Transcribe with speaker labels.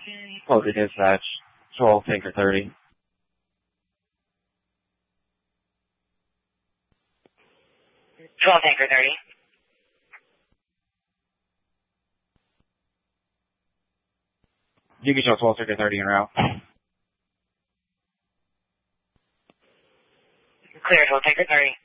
Speaker 1: Code to dispatch, 12 Tanker 30.
Speaker 2: 12 Tanker 30.
Speaker 1: You can show 12 Tanker 30 en route.
Speaker 2: Clear, 12 Tanker 30.